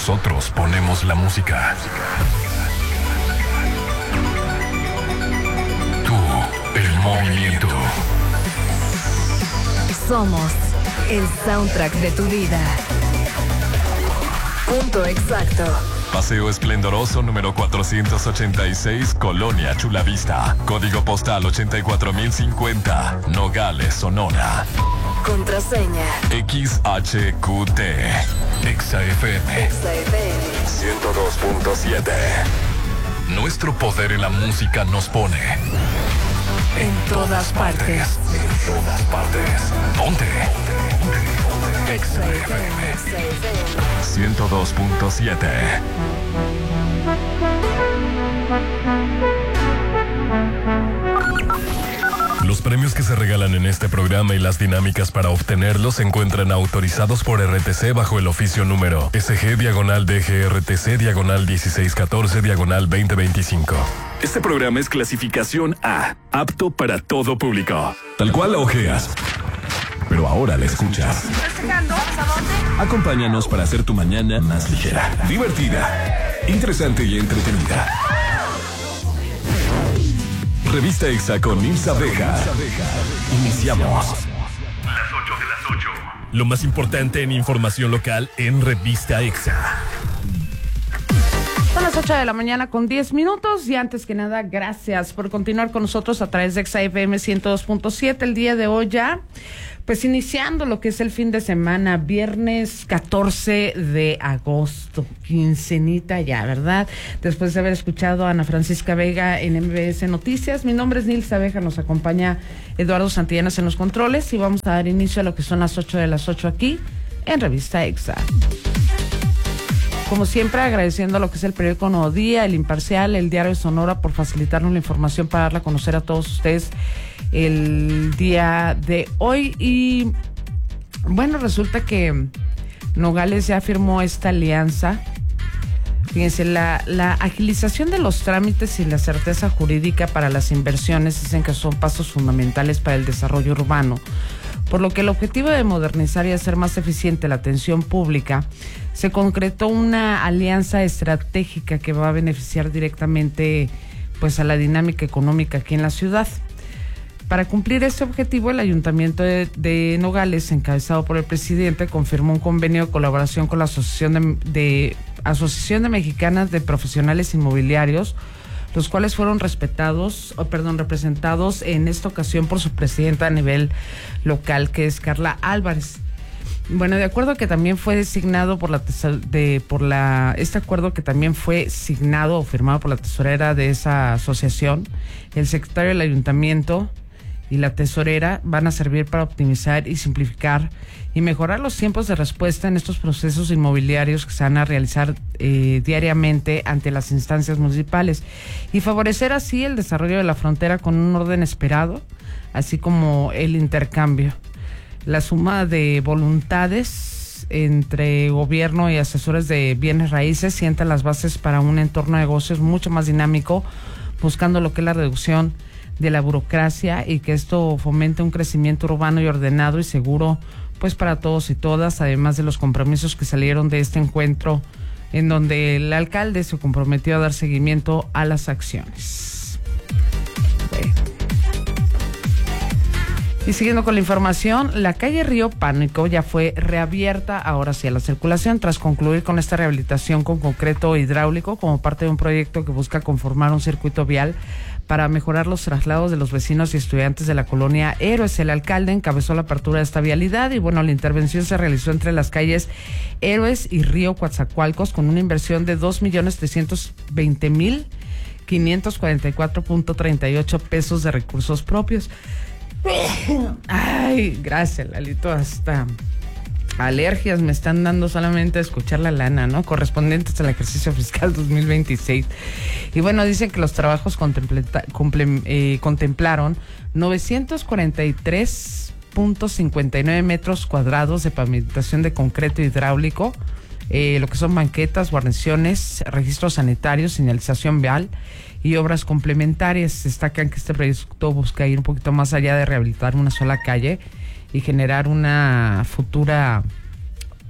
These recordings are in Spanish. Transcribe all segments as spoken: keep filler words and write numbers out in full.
Nosotros ponemos la música. Tú, el movimiento. Somos el soundtrack de tu vida. Punto exacto. Paseo Esplendoroso número cuatrocientos ochenta y seis, Colonia Chulavista. Código postal ochenta y cuatro mil cincuenta, Nogales, Sonora. Contraseña X H Q T. Exa F M. Exa F M ciento dos punto siete. Nuestro poder en la música nos pone en todas partes. En todas partes. Ponte. Exa F M ciento dos punto siete. Los premios que se regalan en este programa y las dinámicas para obtenerlos se encuentran autorizados por R T C bajo el oficio número S G diagonal D G R T C diagonal dieciséis catorce diagonal veinte veinticinco. Este programa es clasificación A, apto para todo público. Tal cual la ojeas, pero ahora la escuchas. Acompáñanos para hacer tu mañana más ligera, divertida, interesante y entretenida. Revista Exa con Nilsa Abeja. Iniciamos. Las ocho de las ocho. Lo más importante en información local en Revista Exa. Son las ocho de la mañana con diez minutos y antes que nada, gracias por continuar con nosotros a través de Exa F M ciento dos punto siete. El día de hoy ya, pues iniciando lo que es el fin de semana, viernes catorce de agosto, quincenita ya, ¿verdad? Después de haber escuchado a Ana Francisca Vega en M B S Noticias, mi nombre es Nilsa Abeja, nos acompaña Eduardo Santillanes en los controles y vamos a dar inicio a lo que son las ocho de las ocho aquí en Revista Exa. Como siempre, agradeciendo lo que es el periódico Nuevo Día, El Imparcial, el Diario de Sonora por facilitarnos la información para darla a conocer a todos ustedes el día de hoy. Y bueno, resulta que Nogales ya firmó esta alianza. Fíjense, la, la agilización de los trámites y la certeza jurídica para las inversiones dicen que son pasos fundamentales para el desarrollo urbano, por lo que el objetivo de modernizar y hacer más eficiente la atención pública, se concretó una alianza estratégica que va a beneficiar directamente pues a la dinámica económica aquí en la ciudad. Para cumplir este objetivo, el Ayuntamiento de, de Nogales, encabezado por el presidente, confirmó un convenio de colaboración con la Asociación de, de Asociación de Mexicanas de Profesionales Inmobiliarios, los cuales fueron respetados, o perdón, representados en esta ocasión por su presidenta a nivel local, que es Carla Álvarez. Bueno, de acuerdo que también fue designado por la de por la este acuerdo que también fue signado o firmado por la tesorera de esa asociación, el secretario del ayuntamiento y la tesorera van a servir para optimizar y simplificar y mejorar los tiempos de respuesta en estos procesos inmobiliarios que se van a realizar eh, diariamente ante las instancias municipales y favorecer así el desarrollo de la frontera con un orden esperado, así como el intercambio. La suma de voluntades entre gobierno y asesores de bienes raíces sienta las bases para un entorno de negocios mucho más dinámico, buscando lo que es la reducción de la burocracia y que esto fomente un crecimiento urbano y ordenado y seguro pues para todos y todas, además de los compromisos que salieron de este encuentro en donde el alcalde se comprometió a dar seguimiento a las acciones. Bueno. Y siguiendo con la información, la calle Río Pánico ya fue reabierta ahora sí a la circulación tras concluir con esta rehabilitación con concreto hidráulico como parte de un proyecto que busca conformar un circuito vial para mejorar los traslados de los vecinos y estudiantes de la colonia Héroes. El alcalde encabezó la apertura de esta vialidad y bueno, la intervención se realizó entre las calles Héroes y Río Coatzacoalcos con una inversión de dos millones trescientos veinte mil quinientos cuarenta y cuatro punto treinta y ocho pesos de recursos propios. Ay, gracias, Lalito, hasta alergias me están dando solamente a escuchar la lana, ¿no? Correspondientes al ejercicio fiscal dos mil veintiséis. Y bueno, dicen que los trabajos comple- eh, contemplaron novecientos cuarenta y tres punto cincuenta y nueve metros cuadrados de pavimentación de concreto hidráulico, eh, lo que son banquetas, guarniciones, registros sanitarios, señalización vial y obras complementarias. Destacan que este proyecto busca ir un poquito más allá de rehabilitar una sola calle y generar una futura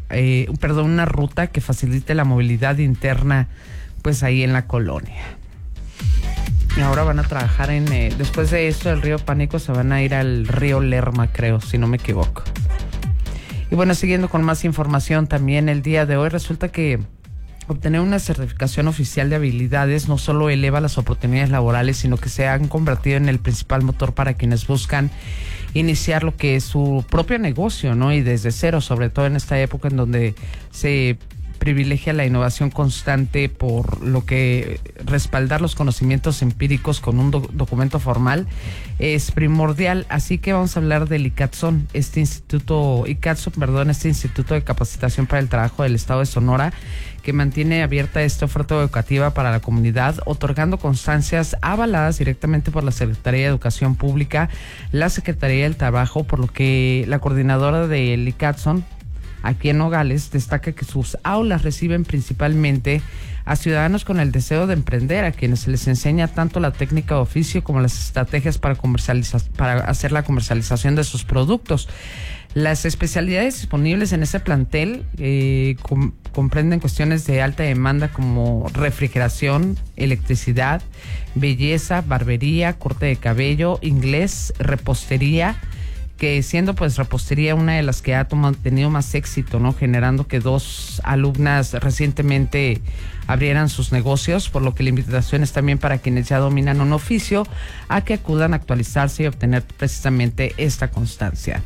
eh, perdón, una ruta que facilite la movilidad interna, pues ahí en la colonia. Y ahora van a trabajar en, eh, después de esto del río Pánico, se van a ir al río Lerma, creo, si no me equivoco. Y bueno, siguiendo con más información también el día de hoy, resulta que obtener una certificación oficial de habilidades no solo eleva las oportunidades laborales, sino que se han convertido en el principal motor para quienes buscan iniciar lo que es su propio negocio, ¿no? Y desde cero, sobre todo en esta época en donde se privilegia la innovación constante, por lo que respaldar los conocimientos empíricos con un do- documento formal es primordial. Así que vamos a hablar del ICATSON, este instituto, ICATSON, perdón, este Instituto de Capacitación para el Trabajo del Estado de Sonora, que mantiene abierta esta oferta educativa para la comunidad, otorgando constancias avaladas directamente por la Secretaría de Educación Pública, la Secretaría del Trabajo, por lo que la coordinadora del ICATSON, aquí en Nogales, destaca que sus aulas reciben principalmente a ciudadanos con el deseo de emprender, a quienes se les enseña tanto la técnica de oficio como las estrategias para comercializar, para hacer la comercialización de sus productos. Las especialidades disponibles en ese plantel eh, com- comprenden cuestiones de alta demanda como refrigeración, electricidad, belleza, barbería, corte de cabello, inglés, repostería, que siendo pues repostería una de las que ha tomado, tenido más éxito, ¿no? Generando que dos alumnas recientemente abrieran sus negocios, por lo que la invitación es también para quienes ya dominan un oficio a que acudan a actualizarse y obtener precisamente esta constancia.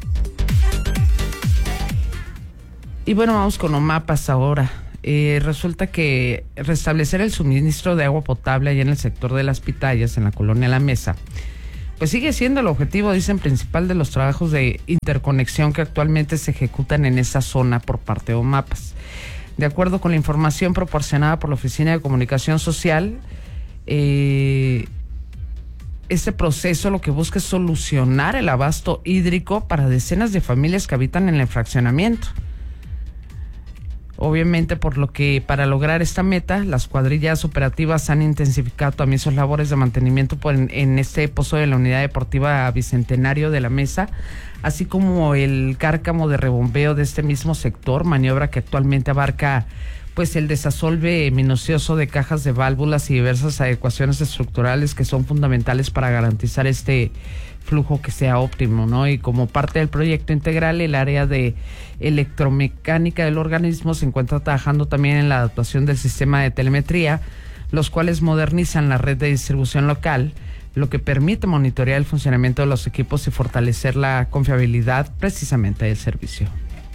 Y bueno, vamos con OMAPAS ahora. Eh, resulta que restablecer el suministro de agua potable allá en el sector de Las Pitayas, en la colonia La Mesa, pues sigue siendo el objetivo, dicen, principal de los trabajos de interconexión que actualmente se ejecutan en esa zona por parte de OMAPAS. De acuerdo con la información proporcionada por la Oficina de Comunicación Social, eh, este proceso lo que busca es solucionar el abasto hídrico para decenas de familias que habitan en el fraccionamiento. Obviamente, por lo que para lograr esta meta, las cuadrillas operativas han intensificado también sus labores de mantenimiento por en, en este pozo de la Unidad Deportiva Bicentenario de La Mesa, así como el cárcamo de rebombeo de este mismo sector, maniobra que actualmente abarca pues el desasolve minucioso de cajas de válvulas y diversas adecuaciones estructurales que son fundamentales para garantizar este flujo que sea óptimo, ¿no? Y como parte del proyecto integral, el área de electromecánica del organismo se encuentra trabajando también en la adaptación del sistema de telemetría, los cuales modernizan la red de distribución local, lo que permite monitorear el funcionamiento de los equipos y fortalecer la confiabilidad precisamente del servicio.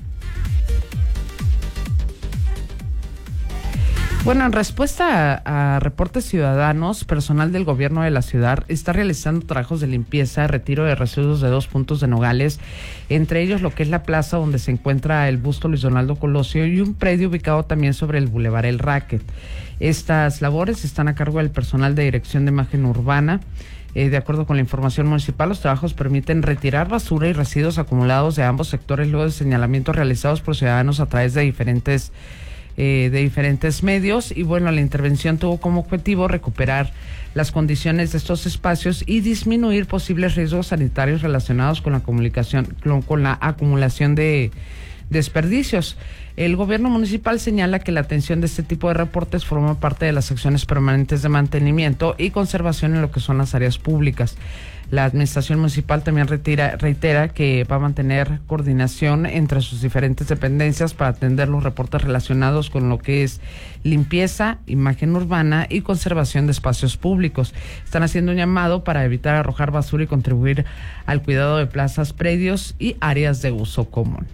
Bueno, en respuesta a, a reportes ciudadanos, personal del gobierno de la ciudad está realizando trabajos de limpieza, retiro de residuos de dos puntos de Nogales, entre ellos lo que es la plaza donde se encuentra el busto Luis Donaldo Colosio y un predio ubicado también sobre el Boulevard El Racket. Estas labores están a cargo del personal de Dirección de Imagen Urbana. Eh, de acuerdo con la información municipal, los trabajos permiten retirar basura y residuos acumulados de ambos sectores luego de señalamientos realizados por ciudadanos a través de diferentes Eh, de diferentes medios. Y bueno, la intervención tuvo como objetivo recuperar las condiciones de estos espacios y disminuir posibles riesgos sanitarios relacionados con la comunicación, con, con la acumulación de desperdicios. El gobierno municipal señala que la atención de este tipo de reportes forma parte de las acciones permanentes de mantenimiento y conservación en lo que son las áreas públicas. La administración municipal también retira, reitera que va a mantener coordinación entre sus diferentes dependencias para atender los reportes relacionados con lo que es limpieza, imagen urbana y conservación de espacios públicos. Están haciendo un llamado para evitar arrojar basura y contribuir al cuidado de plazas, predios y áreas de uso común.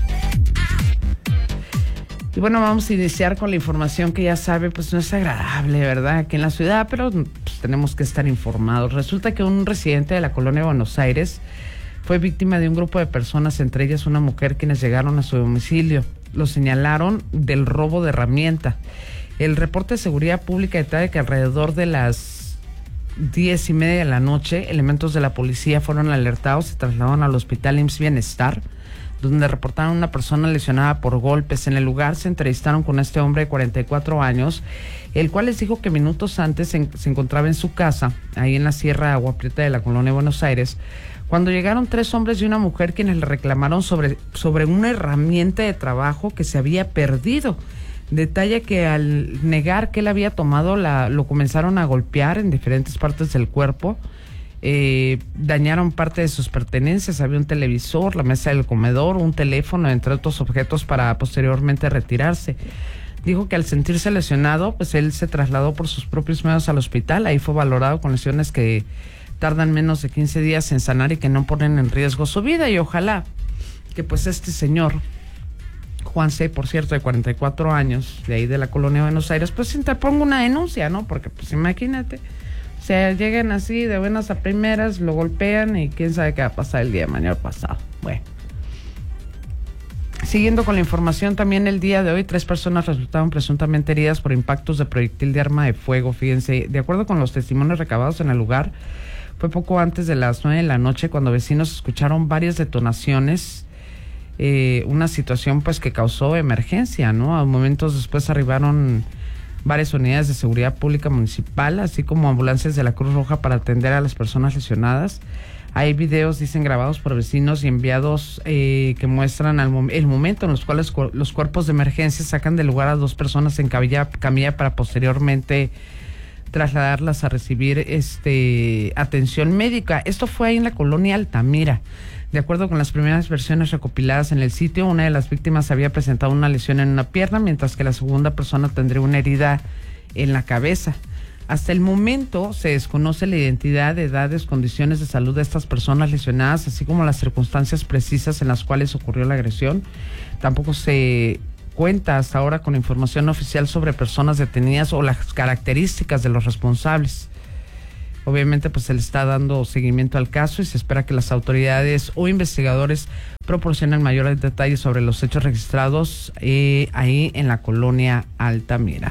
Y bueno, vamos a iniciar con la información que ya sabe, pues no es agradable, ¿verdad? Aquí en la ciudad, pero pues, tenemos que estar informados. Resulta que un residente de la colonia de Buenos Aires fue víctima de un grupo de personas, entre ellas una mujer, quienes llegaron a su domicilio. Lo señalaron del robo de herramienta. El reporte de seguridad pública detalla que alrededor de las diez y media de la noche, elementos de la policía fueron alertados y trasladaron al hospital I M S S Bienestar, donde reportaron una persona lesionada por golpes. En el lugar se entrevistaron con este hombre de cuarenta y cuatro años, el cual les dijo que minutos antes se, se encontraba en su casa, ahí en la Sierra Agua Prieta de la colonia de Buenos Aires, cuando llegaron tres hombres y una mujer quienes le reclamaron sobre, sobre una herramienta de trabajo que se había perdido. Detalla que al negar que él había tomado, la, lo comenzaron a golpear en diferentes partes del cuerpo, eh, dañaron parte de sus pertenencias, había un televisor, la mesa del comedor, un teléfono, entre otros objetos, para posteriormente retirarse. Dijo que al sentirse lesionado, pues él se trasladó por sus propios medios al hospital, ahí fue valorado con lesiones que tardan menos de quince días en sanar y que no ponen en riesgo su vida, y ojalá que pues este señor Juan C., por cierto, de cuarenta y cuatro años, de ahí de la colonia de Buenos Aires, pues interponga una denuncia, ¿no? Porque pues imagínate, o sea, llegan así de buenas a primeras, lo golpean y quién sabe qué va a pasar el día de mañana pasado. Bueno. Siguiendo con la información, también el día de hoy, tres personas resultaron presuntamente heridas por impactos de proyectil de arma de fuego. Fíjense, de acuerdo con los testimonios recabados en el lugar, fue poco antes de las nueve de la noche cuando vecinos escucharon varias detonaciones. Eh, una situación pues que causó emergencia, ¿no? A momentos después arribaron varias unidades de seguridad pública municipal, así como ambulancias de la Cruz Roja para atender a las personas lesionadas. Hay videos, dicen, grabados por vecinos y enviados eh, que muestran al mom- el momento en los cuales cu- los cuerpos de emergencia sacan del lugar a dos personas en camilla, camilla para posteriormente trasladarlas a recibir este atención médica. Esto fue ahí en la colonia Altamira. De acuerdo con las primeras versiones recopiladas en el sitio, una de las víctimas había presentado una lesión en una pierna, mientras que la segunda persona tendría una herida en la cabeza. Hasta el momento se desconoce la identidad, edades, condiciones de salud de estas personas lesionadas, así como las circunstancias precisas en las cuales ocurrió la agresión. Tampoco se cuenta hasta ahora con información oficial sobre personas detenidas o las características de los responsables. Obviamente pues se le está dando seguimiento al caso y se espera que las autoridades o investigadores proporcionen mayores detalles sobre los hechos registrados eh, ahí en la colonia Altamira.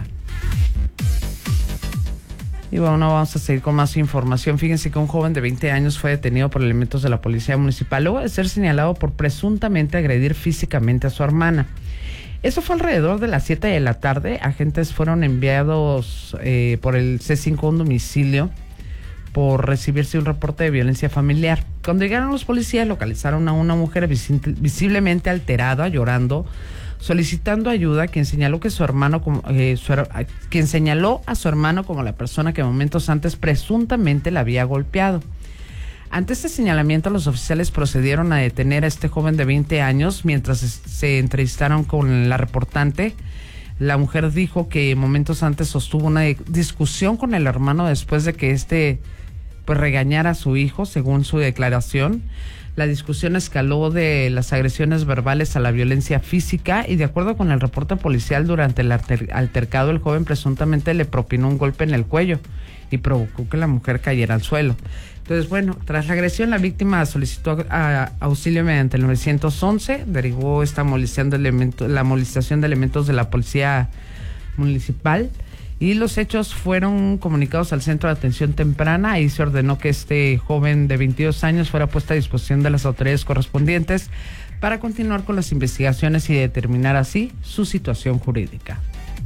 Y bueno, vamos a seguir con más información. Fíjense que un joven de veinte años fue detenido por elementos de la policía municipal luego de ser señalado por presuntamente agredir físicamente a su hermana. Eso fue alrededor de las siete de la tarde. Agentes fueron enviados eh, por el C cinco a un domicilio por recibirse un reporte de violencia familiar. Cuando llegaron los policías, localizaron a una mujer visi- visiblemente alterada, llorando, solicitando ayuda, quien señaló que su hermano, como, eh, su, quien señaló a su hermano como la persona que momentos antes presuntamente la había golpeado. Ante este señalamiento, los oficiales procedieron a detener a este joven de veinte años mientras se entrevistaron con la reportante. La mujer dijo que momentos antes sostuvo una discusión con el hermano después de que este pues regañara a su hijo, según su declaración. La discusión escaló de las agresiones verbales a la violencia física y, de acuerdo con el reporte policial, durante el alter- altercado el joven presuntamente le propinó un golpe en el cuello y provocó que la mujer cayera al suelo. Entonces, bueno, tras la agresión, la víctima solicitó a, a auxilio mediante el nueve once, derivó esta movilización de elementos, la movilización de elementos de la policía municipal, y los hechos fueron comunicados al centro de atención temprana. Ahí se ordenó que este joven de veintidós años fuera puesto a disposición de las autoridades correspondientes para continuar con las investigaciones y determinar así su situación jurídica.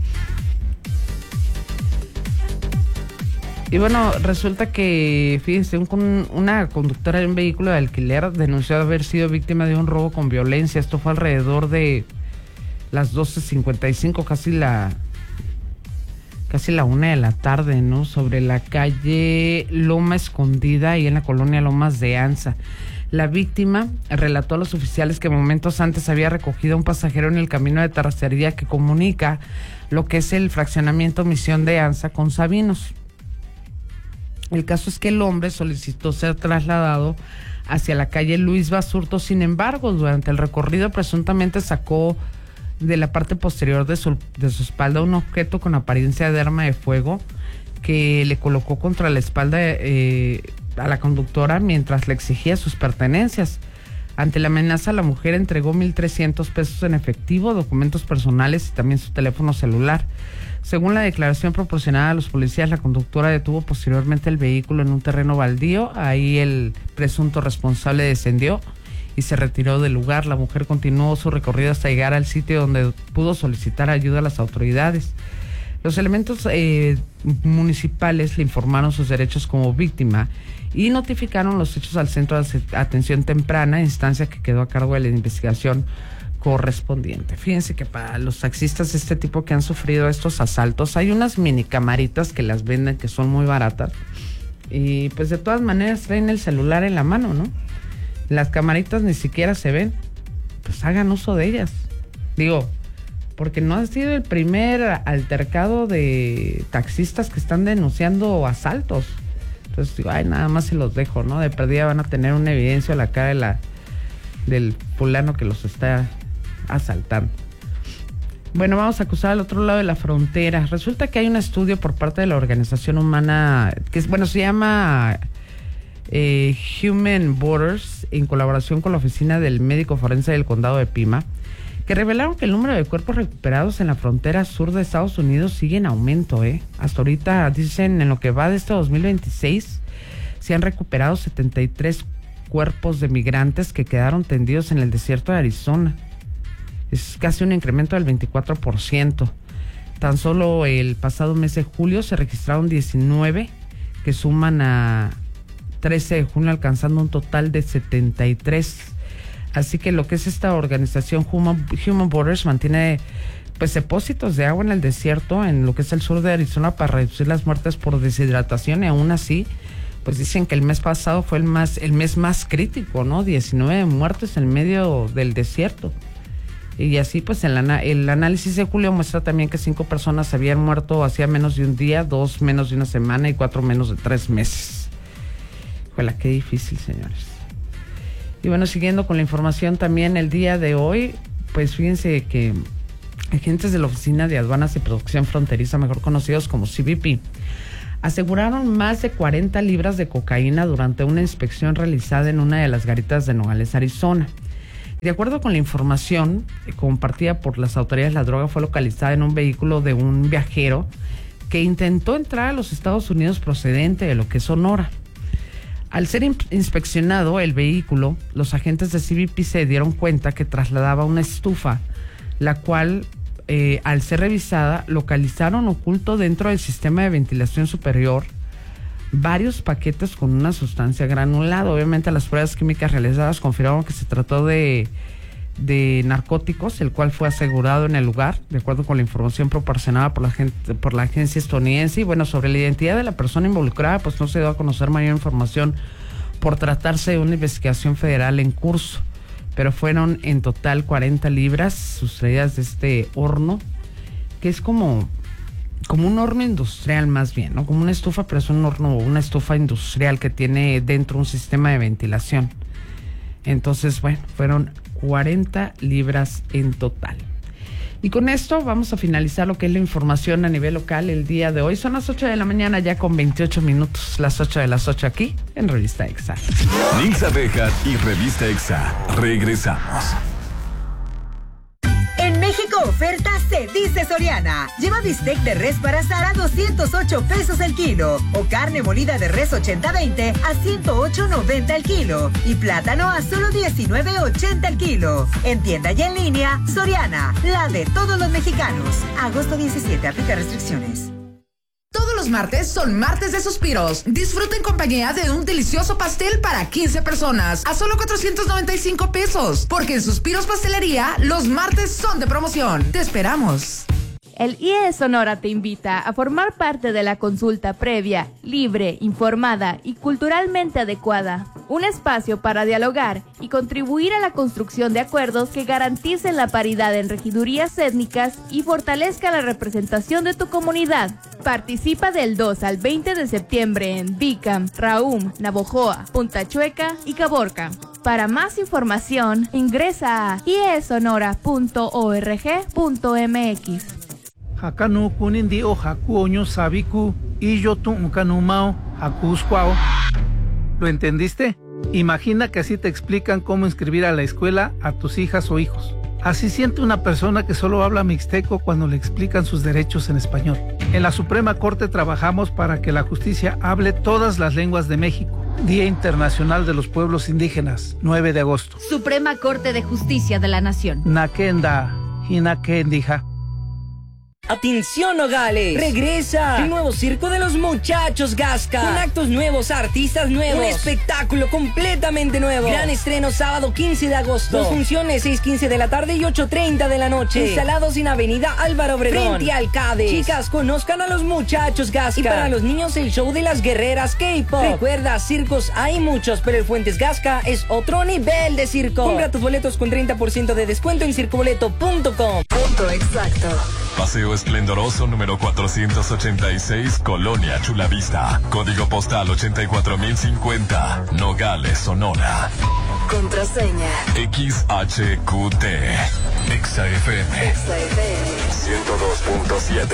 Y bueno, resulta que, fíjense, un, una conductora de un vehículo de alquiler denunció haber sido víctima de un robo con violencia. Esto fue alrededor de las doce cincuenta y cinco, casi la casi la una de la tarde, ¿no? Sobre la calle Loma Escondida y en la colonia Lomas de Anza. La víctima relató a los oficiales que momentos antes había recogido a un pasajero en el camino de terracería que comunica lo que es el fraccionamiento Misión de Anza con Sabinos. El caso es que el hombre solicitó ser trasladado hacia la calle Luis Basurto. Sin embargo, durante el recorrido presuntamente sacó de la parte posterior de su, de su espalda un objeto con apariencia de arma de fuego que le colocó contra la espalda eh, a la conductora mientras le exigía sus pertenencias. Ante la amenaza, la mujer entregó mil trescientos pesos en efectivo, documentos personales y también su teléfono celular. Según la declaración proporcionada a los policías, la conductora detuvo posteriormente el vehículo en un terreno baldío. Ahí el presunto responsable descendió y se retiró del lugar. La mujer continuó su recorrido hasta llegar al sitio donde pudo solicitar ayuda a las autoridades. Los elementos eh, municipales le informaron sus derechos como víctima y notificaron los hechos al Centro de Atención Temprana, instancia que quedó a cargo de la investigación correspondiente. Fíjense que para los taxistas de este tipo que han sufrido estos asaltos, hay unas mini camaritas que las venden que son muy baratas y pues de todas maneras traen el celular en la mano, ¿no? Las camaritas ni siquiera se ven, pues hagan uso de ellas. Digo, porque no ha sido el primer altercado de taxistas que están denunciando asaltos. Entonces digo, ay, nada más se los dejo, ¿no? De perdida van a tener una evidencia a la cara de la, del fulano que los está asaltando. Bueno, vamos a acusar al otro lado de la frontera. Resulta que hay un estudio por parte de la organización humana, que es, bueno, se llama eh, Human Borders, en colaboración con la oficina del médico forense del condado de Pima, que revelaron que el número de cuerpos recuperados en la frontera sur de Estados Unidos sigue en aumento, ¿eh? Hasta ahorita, dicen, en lo que va de este dos mil veintiséis, se han recuperado setenta y tres cuerpos de migrantes que quedaron tendidos en el desierto de Arizona. Es casi un incremento del veinticuatro por ciento. Tan solo el pasado mes de julio se registraron diecinueve, que suman a trece de junio, alcanzando un total de setenta y tres. Así que lo que es esta organización Human, Human Borders mantiene pues depósitos de agua en el desierto, en lo que es el sur de Arizona, para reducir las muertes por deshidratación, y aún así pues dicen que el mes pasado fue el más el mes más crítico, ¿no? diecinueve muertes en medio del desierto. Y así pues el, ana- el análisis de julio muestra también que cinco personas habían muerto hacía menos de un día, dos menos de una semana y cuatro menos de tres meses. Híjole, qué difícil, señores. Y bueno, siguiendo con la información también el día de hoy, pues fíjense que agentes de la Oficina de Aduanas y Protección Fronteriza, mejor conocidos como C B P, aseguraron más de cuarenta libras de cocaína durante una inspección realizada en una de las garitas de Nogales, Arizona. De acuerdo con la información compartida por las autoridades, la droga fue localizada en un vehículo de un viajero que intentó entrar a los Estados Unidos procedente de lo que es Sonora. Al ser inspeccionado el vehículo, los agentes de C B P se dieron cuenta que trasladaba una estufa, la cual, eh, al ser revisada, localizaron oculto dentro del sistema de ventilación superior varios paquetes con una sustancia granulada. Obviamente las pruebas químicas realizadas confirmaron que se trató de, de narcóticos, el cual fue asegurado en el lugar, de acuerdo con la información proporcionada por la, gente, por la agencia estadounidense. Y bueno, sobre la identidad de la persona involucrada, pues no se dio a conocer mayor información por tratarse de una investigación federal en curso. Pero fueron en total cuarenta libras sustraídas de este horno, que es como... como un horno industrial más bien, ¿no? Como una estufa, pero es un horno, una estufa industrial que tiene dentro un sistema de ventilación. Entonces, bueno, fueron cuarenta libras en total. Y con esto vamos a finalizar lo que es la información a nivel local el día de hoy. Son las ocho de la mañana ya con veintiocho minutos, las ocho de las ocho aquí en Revista Exa. Nilsa Bejar y Revista Exa. Regresamos. En México oferta se dice Soriana. Lleva bistec de res para asar a doscientos ocho pesos el kilo. O carne molida de res ochenta veinte a ciento ocho noventa el kilo. Y plátano a solo diecinueve ochenta el kilo. En tienda y en línea, Soriana, la de todos los mexicanos. Agosto diecisiete, aplica restricciones. Todos los martes son martes de suspiros. Disfruta en compañía de un delicioso pastel para quince personas a solo cuatrocientos noventa y cinco pesos. Porque en Suspiros Pastelería los martes son de promoción. Te esperamos. El I E Sonora te invita a formar parte de la consulta previa, libre, informada y culturalmente adecuada. Un espacio para dialogar y contribuir a la construcción de acuerdos que garanticen la paridad en regidurías étnicas y fortalezca la representación de tu comunidad. Participa del dos al veinte de septiembre en Bicam, Raum, Navojoa, Punta Chueca y Caborca. Para más información, ingresa a i e sonora punto org punto m x. Hakanu kunindi o haku oño sabiku y yo tu unkanumao hakuskwao. ¿Lo entendiste? Imagina que así te explican cómo inscribir a la escuela a tus hijas o hijos. Así siente una persona que solo habla mixteco cuando le explican sus derechos en español. En la Suprema Corte trabajamos para que la justicia hable todas las lenguas de México. Día Internacional de los Pueblos Indígenas, nueve de agosto. Suprema Corte de Justicia de la Nación. Nakenda, Hinakendija. Atención Nogales, regresa el nuevo circo de los muchachos Gasca, con actos nuevos, artistas nuevos, un espectáculo completamente nuevo. Gran estreno sábado quince de agosto. Dos funciones, seis quince de la tarde y ocho treinta de la noche. Instalados en Avenida Álvaro Obregón, frente al CADE. Chicas, conozcan a los muchachos Gasca. Y para los niños el show de las guerreras K-pop. Recuerda, circos hay muchos, pero el Fuentes Gasca es otro nivel de circo. Compra tus boletos con treinta por ciento de descuento en circoboleto punto com. Punto exacto. Paseo Esplendoroso número cuatrocientos ochenta y seis, Colonia Chulavista. Código postal ochenta y cuatro mil cincuenta, Nogales, Sonora. Contraseña. X H Q T. Exa F M. Exa F M. ciento dos punto siete.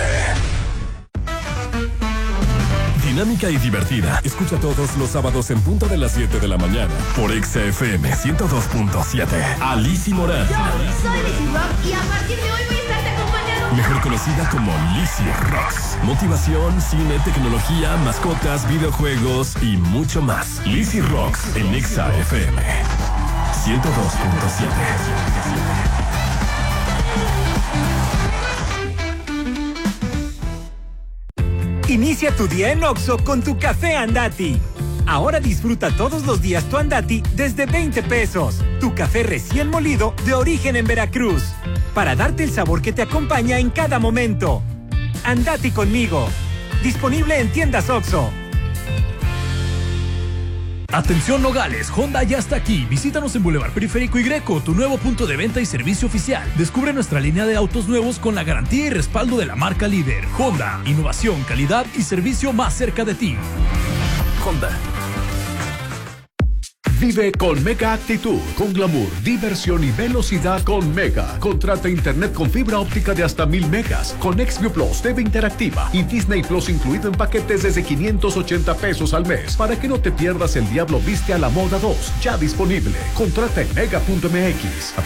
Dinámica y divertida. Escucha todos los sábados en punto de las siete de la mañana por Exa F M ciento dos punto siete. Alicia Morán. Yo soy Lizzy Rock y a partir de hoy voy a estarte acompañando. Mejor conocida como Lizzy Rocks. Motivación, cine, tecnología, mascotas, videojuegos y mucho más. Lizzy Rocks en Exa F M ciento dos punto siete. Inicia tu día en Oxxo con tu café Andati. Ahora disfruta todos los días tu Andati desde veinte pesos. Tu café recién molido de origen en Veracruz. Para darte el sabor que te acompaña en cada momento. Andati conmigo. Disponible en tiendas Oxxo. Atención Nogales, Honda ya está aquí. Visítanos en Boulevard Periférico y Greco, tu nuevo punto de venta y servicio oficial. Descubre nuestra línea de autos nuevos con la garantía y respaldo de la marca líder. Honda, innovación, calidad y servicio más cerca de ti. Honda. Vive con Mega Actitud, con glamour, diversión y velocidad con Mega. Contrata internet con fibra óptica de hasta mil megas, con Xview Plus, T V interactiva y Disney Plus incluido en paquetes desde quinientos ochenta pesos al mes. Para que no te pierdas El Diablo Viste a la Moda dos, ya disponible. Contrata en mega punto m x.